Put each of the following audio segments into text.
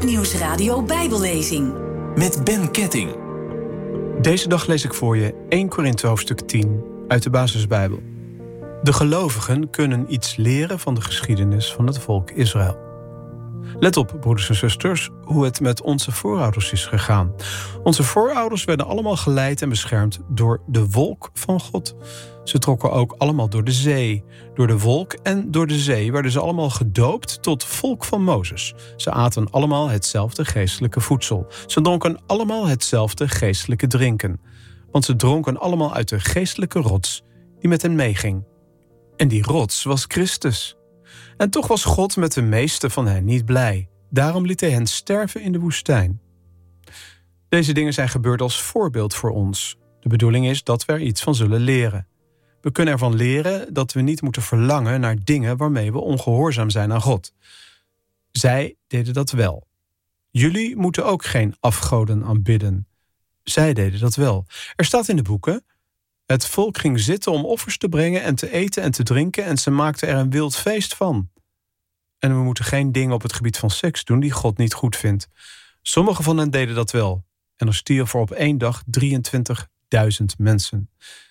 Nieuwsradio Bijbellezing. Met Ben Ketting. Deze dag lees ik voor je 1 Korinthe hoofdstuk 10 uit de Basisbijbel. De gelovigen kunnen iets leren van de geschiedenis van het volk Israël. Let op, broeders en zusters, hoe het met onze voorouders is gegaan. Onze voorouders werden allemaal geleid en beschermd door de wolk van God. Ze trokken ook allemaal door de zee. Door de wolk en door de zee werden ze allemaal gedoopt tot volk van Mozes. Ze aten allemaal hetzelfde geestelijke voedsel. Ze dronken allemaal hetzelfde geestelijke drinken. Want ze dronken allemaal uit de geestelijke rots die met hen meeging. En die rots was Christus. En toch was God met de meeste van hen niet blij. Daarom liet hij hen sterven in de woestijn. Deze dingen zijn gebeurd als voorbeeld voor ons. De bedoeling is dat we er iets van zullen leren. We kunnen ervan leren dat we niet moeten verlangen naar dingen waarmee we ongehoorzaam zijn aan God. Zij deden dat wel. Jullie moeten ook geen afgoden aanbidden. Zij deden dat wel. Er staat in de boeken: het volk ging zitten om offers te brengen en te eten en te drinken en ze maakten er een wild feest van. En we moeten geen dingen op het gebied van seks doen die God niet goed vindt. Sommigen van hen deden dat wel. En er stierven op 1 dag 23.000 mensen.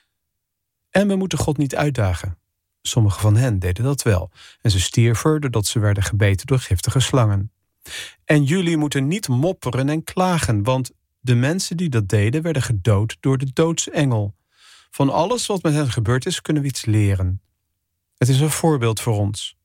En we moeten God niet uitdagen. Sommigen van hen deden dat wel. En ze stierven doordat ze werden gebeten door giftige slangen. En jullie moeten niet mopperen en klagen, want de mensen die dat deden werden gedood door de doodsengel. Van alles wat met hen gebeurd is, kunnen we iets leren. Het is een voorbeeld voor ons.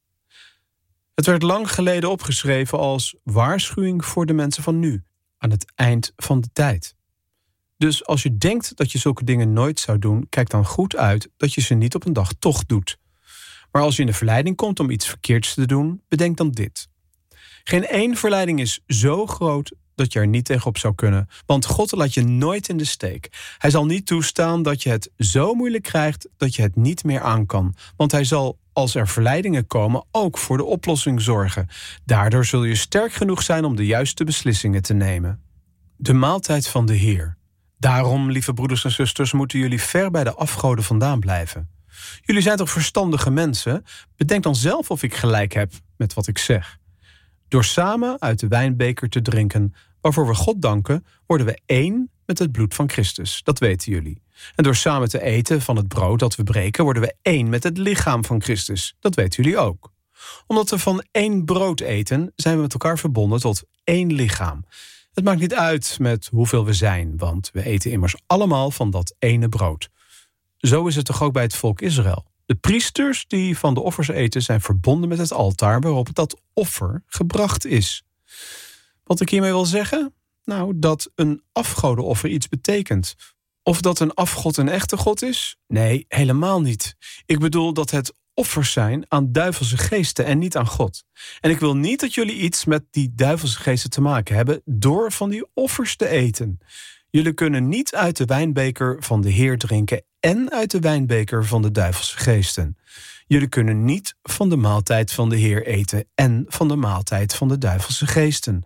Het werd lang geleden opgeschreven als waarschuwing voor de mensen van nu, aan het eind van de tijd. Dus als je denkt dat je zulke dingen nooit zou doen, kijk dan goed uit dat je ze niet op een dag toch doet. Maar als je in de verleiding komt om iets verkeerds te doen, bedenk dan dit. Geen één verleiding is zo groot dat je er niet tegenop zou kunnen. Want God laat je nooit in de steek. Hij zal niet toestaan dat je het zo moeilijk krijgt dat je het niet meer aan kan. Want hij zal, als er verleidingen komen, ook voor de oplossing zorgen. Daardoor zul je sterk genoeg zijn om de juiste beslissingen te nemen. De maaltijd van de Heer. Daarom, lieve broeders en zusters, moeten jullie ver bij de afgoden vandaan blijven. Jullie zijn toch verstandige mensen? Bedenk dan zelf of ik gelijk heb met wat ik zeg. Door samen uit de wijnbeker te drinken, waarvoor we God danken, worden we één met het bloed van Christus. Dat weten jullie. En door samen te eten van het brood dat we breken, worden we één met het lichaam van Christus. Dat weten jullie ook. Omdat we van één brood eten, zijn we met elkaar verbonden tot één lichaam. Het maakt niet uit met hoeveel we zijn, want we eten immers allemaal van dat ene brood. Zo is het toch ook bij het volk Israël. De priesters die van de offers eten zijn verbonden met het altaar waarop dat offer gebracht is. Wat ik hiermee wil zeggen? Nou, dat een afgodenoffer iets betekent. Of dat een afgod een echte god is? Nee, helemaal niet. Ik bedoel dat het offers zijn aan duivelse geesten en niet aan God. En ik wil niet dat jullie iets met die duivelse geesten te maken hebben door van die offers te eten. Jullie kunnen niet uit de wijnbeker van de Heer drinken en uit de wijnbeker van de duivelse geesten. Jullie kunnen niet van de maaltijd van de Heer eten en van de maaltijd van de duivelse geesten.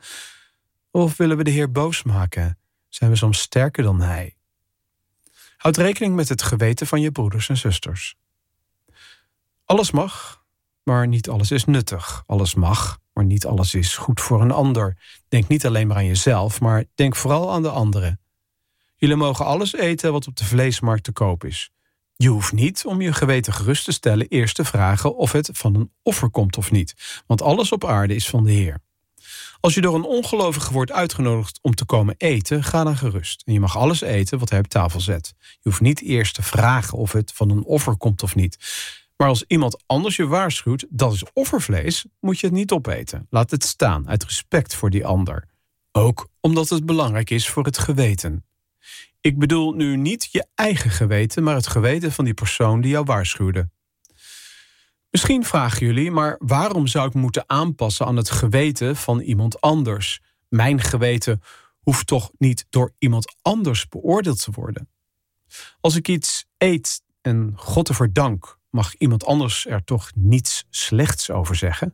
Of willen we de Heer boos maken? Zijn we soms sterker dan Hij? Houd rekening met het geweten van je broeders en zusters. Alles mag, maar niet alles is nuttig. Alles mag, maar niet alles is goed voor een ander. Denk niet alleen maar aan jezelf, maar denk vooral aan de anderen. Jullie mogen alles eten wat op de vleesmarkt te koop is. Je hoeft niet, om je geweten gerust te stellen, eerst te vragen of het van een offer komt of niet. Want alles op aarde is van de Heer. Als je door een ongelovige wordt uitgenodigd om te komen eten, ga dan gerust. En je mag alles eten wat hij op tafel zet. Je hoeft niet eerst te vragen of het van een offer komt of niet. Maar als iemand anders je waarschuwt, dat is offervlees, moet je het niet opeten. Laat het staan, uit respect voor die ander. Ook omdat het belangrijk is voor het geweten. Ik bedoel nu niet je eigen geweten, maar het geweten van die persoon die jou waarschuwde. Misschien vragen jullie, maar waarom zou ik moeten aanpassen aan het geweten van iemand anders? Mijn geweten hoeft toch niet door iemand anders beoordeeld te worden? Als ik iets eet en God ervoor dank, mag iemand anders er toch niets slechts over zeggen?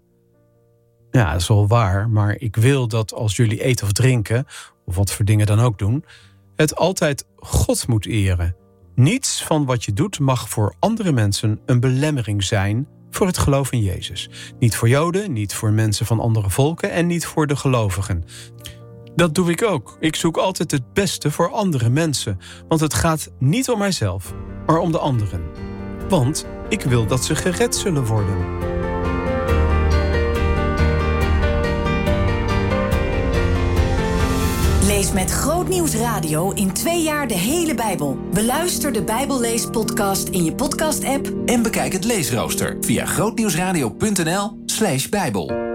Ja, dat is wel waar, maar ik wil dat als jullie eten of drinken, of wat voor dingen dan ook doen, het altijd God moet eren. Niets van wat je doet mag voor andere mensen een belemmering zijn voor het geloof in Jezus. Niet voor Joden, niet voor mensen van andere volken en niet voor de gelovigen. Dat doe ik ook. Ik zoek altijd het beste voor andere mensen. Want het gaat niet om mijzelf, maar om de anderen. Want ik wil dat ze gered zullen worden. Lees met Grootnieuws Radio in 2 jaar de hele Bijbel. Beluister de Bijbelleespodcast in je podcast-app. En bekijk het leesrooster via grootnieuwsradio.nl/Bijbel.